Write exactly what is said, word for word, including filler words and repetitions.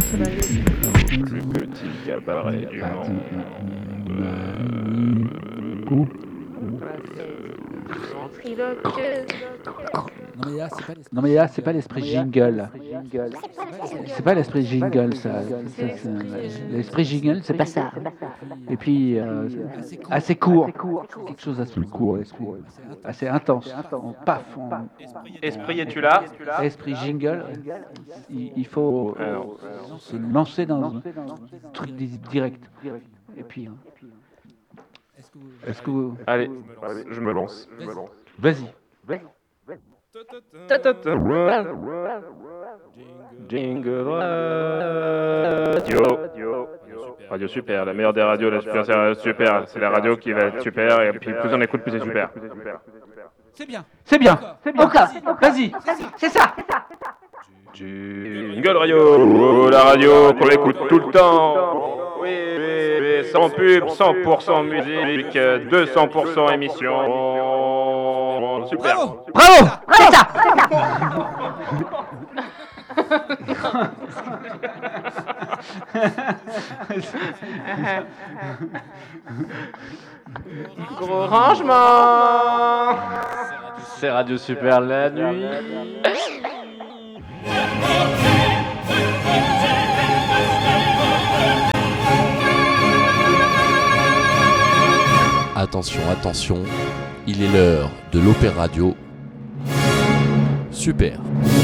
Plus petit cabaret du monde. Non mais là, c'est pas l'esprit Non mais là, c'est pas jingle. l'esprit jingle. C'est pas l'esprit jingle, ça. ça, ça, l'esprit jingle, c'est pas ça. Et puis, euh, assez court. Quelque chose d'assez court, l'esprit. Assez intense. On paf. On... Esprit, es-tu là? Esprit jingle, il, il faut euh, se lancer dans un truc direct. Et puis, hein. Est-ce que vous... Allez, je me lance. Vas-y. Jingle Radio. Radio super, la meilleure des radios, la super, c'est super. C'est la radio qui va être super, et puis plus on écoute, plus c'est super. C'est bien. C'est bien. Encore. Vas-y. C'est ça. Jingle Radio, la radio qu'on écoute tout le temps. Oui, oui, oui, sans pub, cent pour cent musique, deux cents pour cent émission. Super. Bravo. Bravo. C'est ça. Gros rangement. C'est Radio Super la nuit. Attention, attention, il est l'heure de l'Opéra Radio Super.